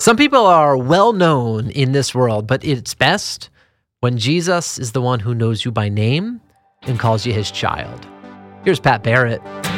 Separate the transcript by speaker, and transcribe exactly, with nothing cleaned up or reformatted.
Speaker 1: Some people are well known in this world, but it's best when Jesus is the one who knows you by name and calls you his child. Here's Pat Barrett.